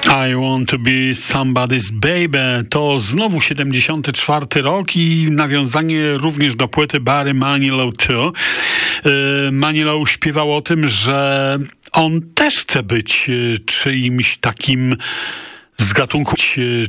I Want to Be Somebody's Baby to znowu 74 rok i nawiązanie również do płyty Barry Manilow 2. Manilow śpiewał o tym, że on też chce być czyimś takim z gatunku